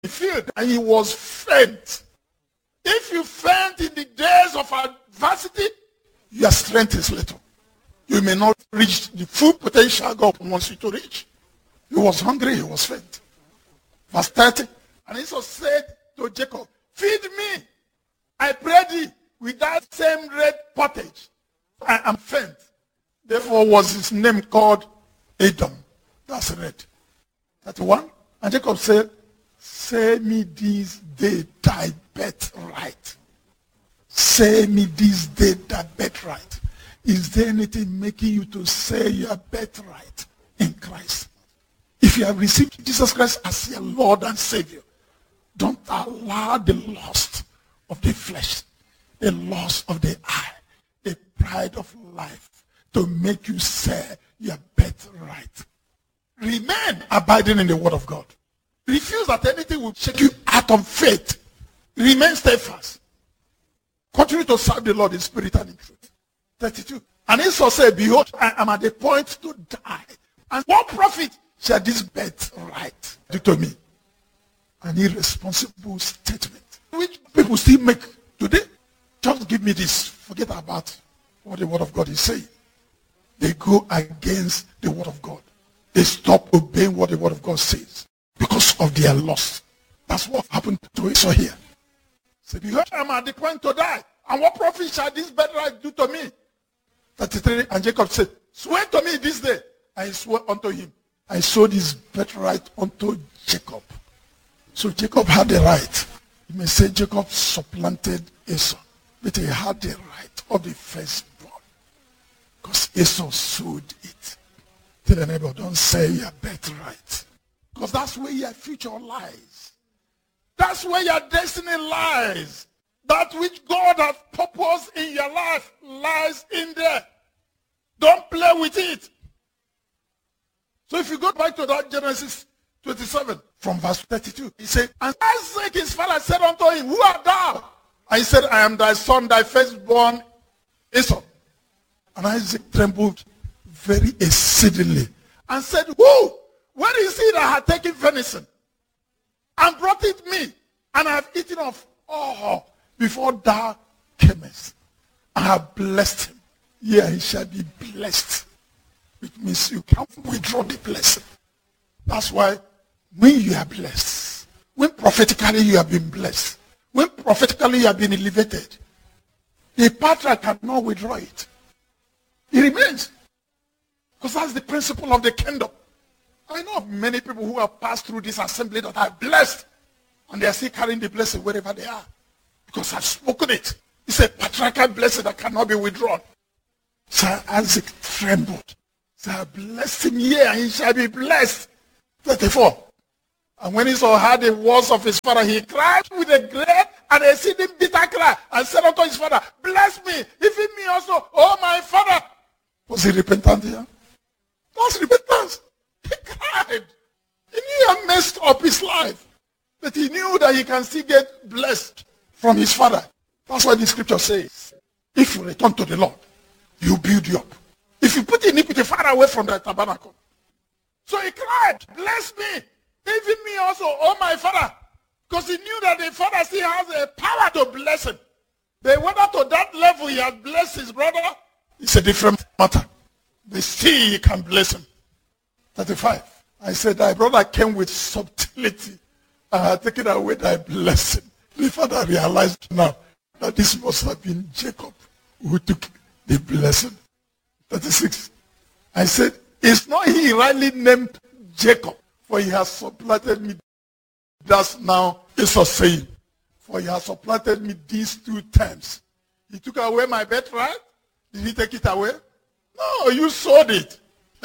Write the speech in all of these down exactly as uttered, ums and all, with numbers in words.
the field and he was faint. If you faint in the days of adversity, your strength is little. You may not reach the full potential God wants you to reach. He was hungry, he was faint. Verse thirty, and Esau said to Jacob, feed me, I pray thee, with that same red pottage. I am faint. Therefore was his name called Edom. That's red. thirty-one, and Jacob said, say me this day thy birthright. Say me this day thy birthright. Is there anything making you to say your birthright in Christ? If you have received Jesus Christ as your Lord and Savior, don't allow the lust of the flesh, the lust of the eye, the pride of life to make you say your birthright. Remain abiding in the word of God. Refuse that anything will shake you out of faith. Remain steadfast. Continue to serve the Lord in spirit and in truth. thirty-two. And Esau said, behold, I am at the point to die. And what profit shall this birthright do to me? An irresponsible statement, which people still make today. Just give me this. Forget about what the word of God is saying. They go against the word of God. They stop obeying what the word of God says because of their loss. That's what happened to Esau here. Say, behold, I am at the point to die. And what profit shall this birthright do to me? thirty-three, and Jacob said, swear to me this day. I swore unto him. I sold his birthright unto Jacob. So Jacob had the right. You may say Jacob supplanted Esau, but he had the right of the firstborn. Because Esau sold it. Tell the neighbor, don't say your birthright. Because that's where your future lies. That's where your destiny lies. That which God has purposed in your life lies in there. Don't play with it. So if you go back to that Genesis twenty-seven from verse thirty-two, he said, and Isaac his father said unto him, who art thou? And he said, I am thy son, thy firstborn Esau. And Isaac trembled very exceedingly and said, who? Where is he that had taken venison and brought it me? And I have eaten of all before thou camest. I have blessed him. Yeah, he shall be blessed. Which means you can't withdraw the blessing. That's why when you are blessed, when prophetically you have been blessed, when prophetically you have been elevated, the patriarch cannot withdraw it. It remains. Because that's the principle of the kingdom. I know of many people who have passed through this assembly that are blessed, and they are still carrying the blessing wherever they are. Because I've spoken it. It's a patriarchal blessing that cannot be withdrawn. Sir Isaac trembled. Sir, bless him here, and he shall be blessed. thirty-four. And when Esau heard the words of his father, he cried with a great and exceeding bitter cry, and said unto his father, bless me, even me also, oh my father. Was he repentant here? That's repentance. He cried. He knew he had messed up his life. But he knew that he can still get blessed from his father. That's why the scripture says, if you return to the Lord, you build you up. If you put iniquity far away from the tabernacle. So he cried, bless me, even me also, oh my father. Because he knew that the father still has a power to bless him. But whether to that level he has blessed his brother, it's a different matter. But still he can bless him. thirty-five. I said, thy brother came with subtlety and had taken away thy blessing. The father realized now that this must have been Jacob who took the blessing. thirty-six. I said, is not he rightly named Jacob? For he has supplanted me. That's now Esau saying, for he has supplanted me these two times. He took away my birthright. Did he take it away? No, you sold it.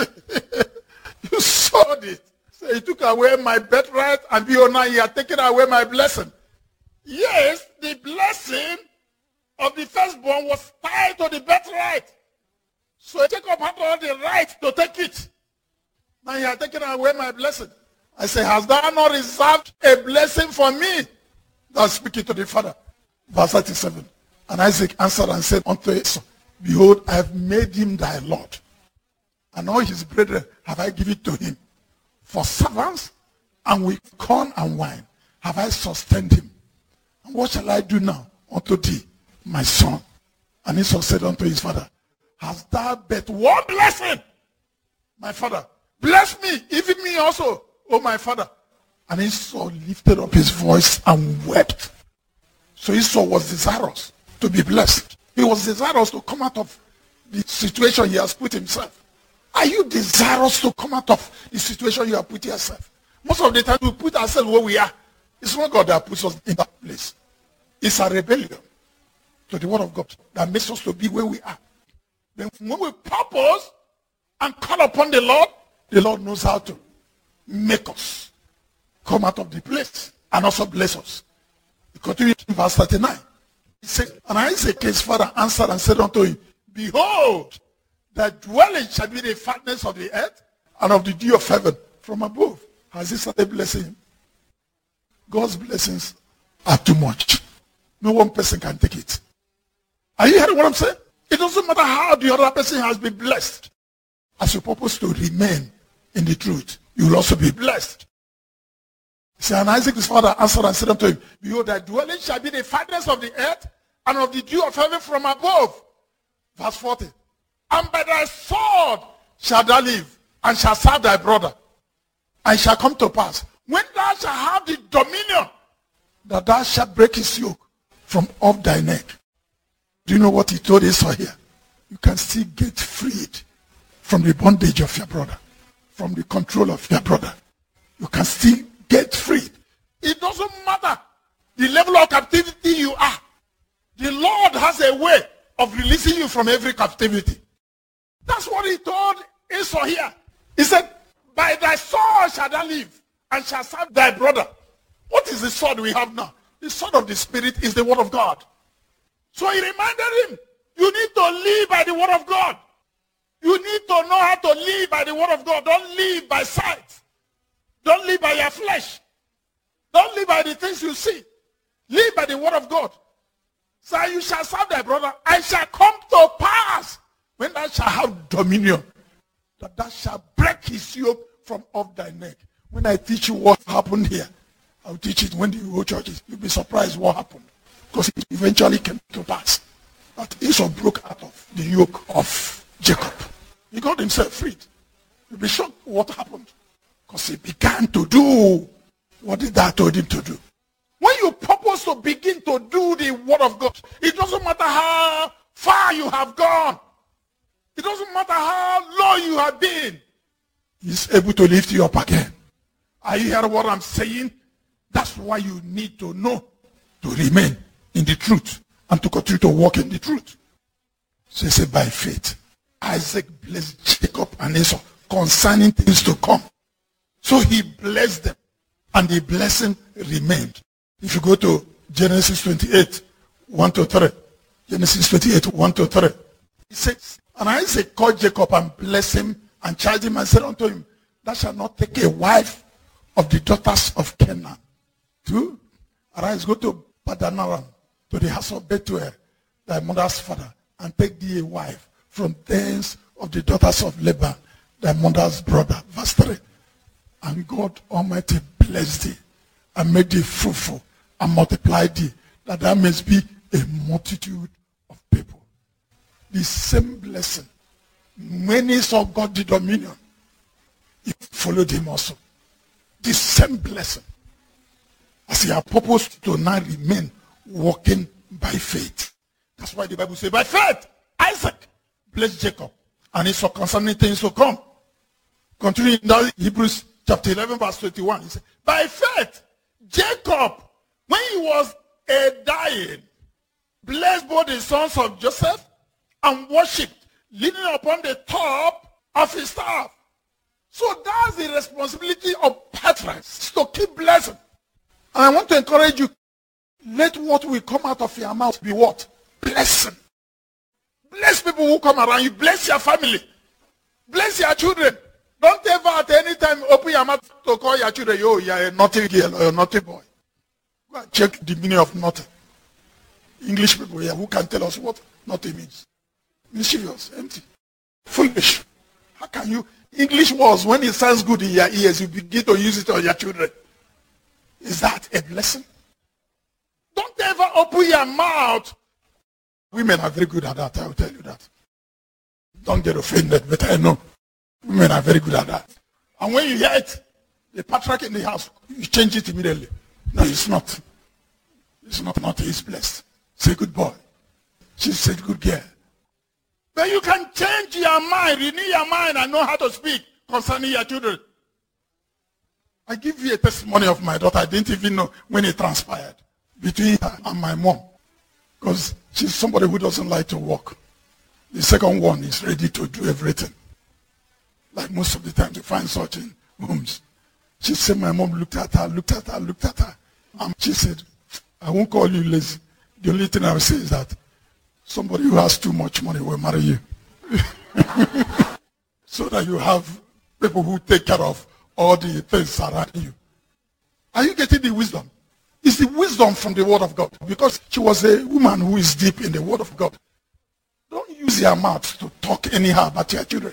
You sold it. So he took away my birthright, and behold, now he had taken away my blessing. Yes, the blessing of the firstborn was tied to the birthright. So Jacob had all the right to take it. Now he had taken away my blessing. I say, has thou not reserved a blessing for me? That's speaking to the father. Verse thirty-seven. And Isaac answered and said unto Esau, behold, I have made him thy Lord, and all his brethren have I given to him for servants, and with corn and wine. have I sustained him. And what shall I do now unto thee, my son? And Esau said unto his father, hast thou but one blessing, my father? Bless me, even me also, O my father. And Esau lifted up his voice and wept. So Esau was desirous to be blessed. He was desirous to come out of the situation he has put himself. Are you desirous to come out of the situation you have put yourself? Most of the time we put ourselves where we are. It's not God that puts us in that place. It's a rebellion to the word of God that makes us to be where we are. Then when we purpose and call upon the Lord, the Lord knows how to make us come out of the place and also bless us. He continues in verse thirty-nine. He said, and Isaac his father answered and said unto him, behold, the dwelling shall be the fatness of the earth and of the dew of heaven from above. Has he started blessing him? God's blessings are too much. No one person can take it. Are you hearing what I'm saying? It doesn't matter how the other person has been blessed. As you purpose to remain in the truth, you will also be blessed. See, and Isaac his father answered and said unto him, behold, thy dwelling shall be the fatness of the earth and of the dew of heaven from above. Verse forty. And by thy sword shalt thou live, and shalt serve thy brother. And shall come to pass, when thou shalt have the dominion, that thou shalt break his yoke from off thy neck. Do you know what he told Esau here? You can still get freed from the bondage of your brother, from the control of your brother. You can still get freed. It doesn't matter the level of captivity you are. The Lord has a way of releasing you from every captivity. That's what he told Esau here. He said, by thy sword shalt thou live, and shalt serve thy brother. What is the sword we have now? The sword of the Spirit is the word of God. So he reminded him, you need to live by the word of God. You need to know how to live by the word of God. Don't live by sight. Don't live by your flesh. Don't live by the things you see. Live by the word of God. So you shall serve thy brother, and shall come to pass, when thou shalt have dominion, that thou shalt break his yoke from off thy neck. When I teach you what happened here, I'll teach it when you go to churches. You'll be surprised what happened. Because it eventually came to pass that Esau broke out of the yoke of Jacob. He got himself freed. You'll be shocked what happened. Because he began to do what the dad told him to do. When you purpose to begin to do the word of God, it doesn't matter how far you have gone. It doesn't matter how low you have been. He's able to lift you up again. Are you hearing what I'm saying? That's why you need to know to remain in the truth and to continue to walk in the truth. So he said, by faith, Isaac blessed Jacob and Esau concerning things to come. So he blessed them, and the blessing remained. If you go to Genesis twenty-eight, one to three, Genesis twenty-eight, one to three, he says, and Isaac called Jacob and blessed him and charged him and said unto him, thou shalt not take a wife of the daughters of Canaan. Two, arise, go to Padan Aram, to the house of Bethuel, thy mother's father, and take thee a wife from thence of the daughters of Laban, thy mother's brother. Verse three. And God Almighty blessed thee, and made thee fruitful, and multiplied thee, that thou mayest be a multitude of people. The same blessing. Many saw God the dominion. He followed him also. The same blessing. As he had purposed to now remain walking by faith. That's why the Bible says, by faith, Isaac blessed Jacob, and Esau concerning things to come. Continuing in Hebrews chapter eleven, verse twenty-one, he said, by faith, Jacob, when he was a dying, blessed both the sons of Joseph and worshipped, leaning upon the top of his staff. So that's the responsibility of patriarchs, to keep blessing. And I want to encourage you, let what will come out of your mouth be what? Blessing. Bless people who come around you. Bless your family. Bless your children. Don't ever at any time open your mouth to call your children, yo, you're a naughty girl or a naughty boy. Go and check the meaning of naughty. English people here, who can tell us what naughty means? Mischievous, empty, foolish. How can you? English words, when it sounds good in your ears, you begin to use it on your children. Is that a blessing? Don't ever open your mouth. Women are very good at that, I will tell you that. Don't get offended, but I know. Women are very good at that. And when you hear it, the patriarch in the house, you change it immediately. No, it's not. It's not, not, he's blessed. Say good boy. She's a good girl. But you can change your mind, renew your mind, and know how to speak concerning your children. I give you a testimony of my daughter. I didn't even know when it transpired between her and my mom. Because she's somebody who doesn't like to work. The second one is ready to do everything. Like most of the time you find such in homes. She said my mom looked at her, looked at her, looked at her. And she said, I won't call you lazy. The only thing I will say is that somebody who has too much money will marry you. So that you have people who take care of all the things around you. Are you getting the wisdom? It's the wisdom from the word of God. Because she was a woman who is deep in the word of God. Don't use your mouth to talk anyhow about your children.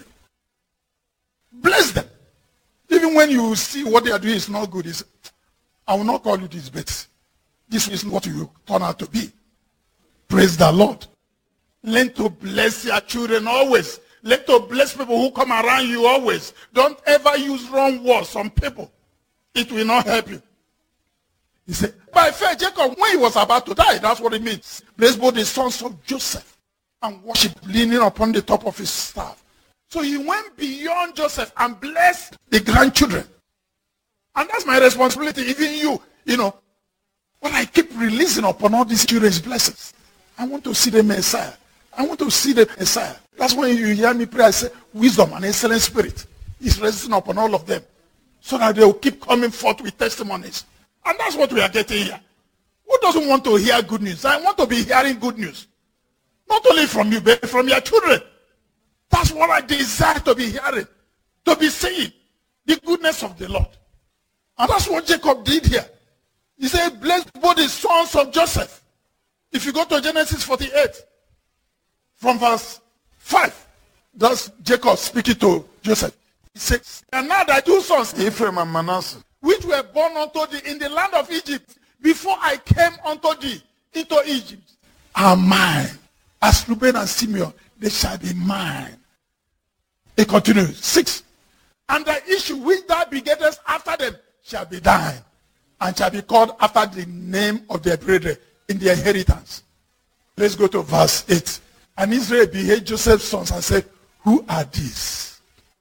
Bless them. Even when you see what they are doing is not good, is I will not call you this, but this is what you turn out to be. Praise the Lord. Learn to bless your children always. Learn to bless people who come around you always. Don't ever use wrong words on people. It will not help you. He said, by faith, Jacob, when he was about to die, that's what it means. Bless both the sons of Joseph and worship leaning upon the top of his staff. So he went beyond Joseph and blessed the grandchildren. And that's my responsibility, even you, you know. When I keep releasing upon all these children's blessings, I want to see the Messiah. I want to see the Messiah. That's when you hear me pray, I say, wisdom and excellent spirit is resting upon all of them. So that they will keep coming forth with testimonies. And that's what we are getting here. Who doesn't want to hear good news? I want to be hearing good news. Not only from you, but from your children. That's what I desire to be hearing. To be seeing the goodness of the Lord. And that's what Jacob did here. He said, bless both the sons of Joseph. If you go to Genesis forty-eight, from verse five, that's Jacob speaking to Joseph. He says, and now thy two sons, Ephraim and Manasseh, which were born unto thee in the land of Egypt, before I came unto thee into Egypt, are mine. As Reuben and Simeon, they shall be mine. It continues. Six. And the issue which thou begettest after them shall be thine, and shall be called after the name of their brethren in their inheritance. Let's go to verse eight. And Israel beheld Joseph's sons and said, who are these?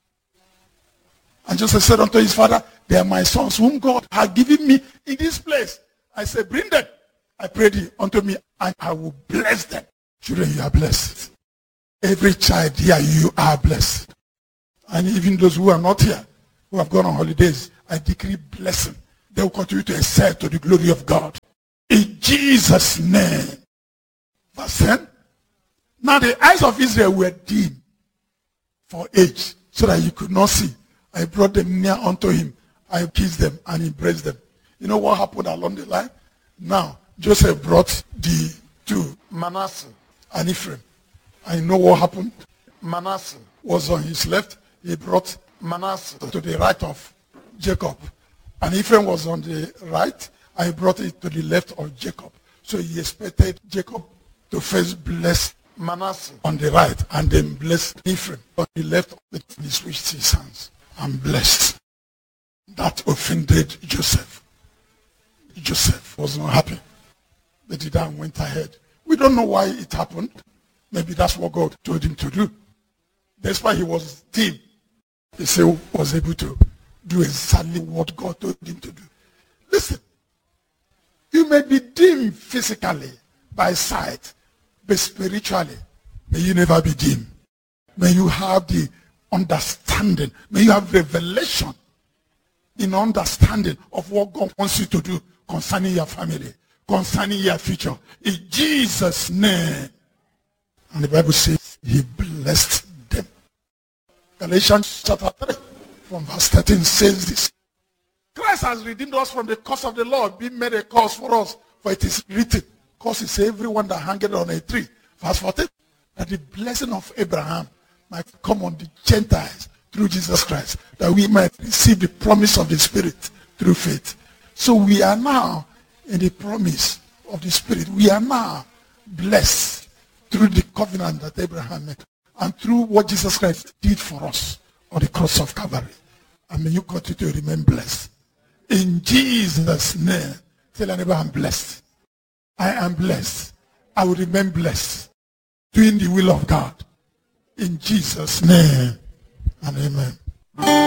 And Joseph said unto his father, they are my sons whom God has given me in this place. I said, bring them, I pray thee, unto me, and I will bless them. Children, you are blessed. Every child here, you are blessed. And even those who are not here, who have gone on holidays, I decree blessing. They will continue to excel to the glory of God. In Jesus' name. Verse ten. Now the eyes of Israel were dim for age, so that you could not see. I brought them near unto him. I kissed them and embraced them. You know what happened along the line? Now, Joseph brought the two, Manasseh and Ephraim. I know what happened. Manasseh was on his left. He brought Manasseh to the right of Jacob. And Ephraim was on the right. I brought it to the left of Jacob. So he expected Jacob to first bless Manasseh on the right and then bless Ephraim on the left. He switched his hands and blessed. That offended Joseph. Joseph was not happy. But he then went ahead. We don't know why it happened. Maybe that's what God told him to do. That's why he was dim. He still was able to do exactly what God told him to do. Listen, you may be dim physically by sight, but spiritually, may you never be dim. May you have the understanding. May you have revelation in understanding of what God wants you to do concerning your family, concerning your future. In Jesus' name. And the Bible says he blessed them. Galatians chapter three from verse thirteen says this. Christ has redeemed us from the curse of the law, being made a curse for us. For it is written, curse is everyone that hangeth on a tree. Verse fourteen, that the blessing of Abraham might come on the Gentiles through Jesus Christ, that we might receive the promise of the Spirit through faith. So we are now in the promise of the Spirit. We are now blessed through the covenant that Abraham made and through what Jesus Christ did for us on the cross of Calvary. And may you continue to remain blessed. In Jesus' name, tell your neighbor, I'm blessed. I am blessed. I will remain blessed, doing the will of God. In Jesus' name, and amen.